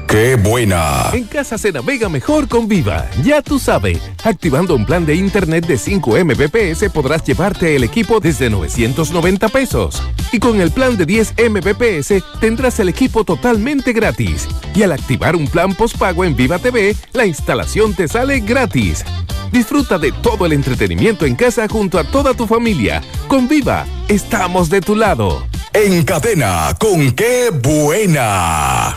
¡Qué buena! En casa se navega mejor con Viva. Ya tú sabes, activando un plan de internet de 5 Mbps podrás llevarte el equipo desde 990 pesos. Y con el plan de 10 Mbps tendrás el equipo totalmente gratis. Y al activar un plan postpago en Viva TV, la instalación te sale gratis. Disfruta de todo el entretenimiento en casa junto a toda tu familia. Con Viva, estamos de tu lado. En cadena con Qué buena.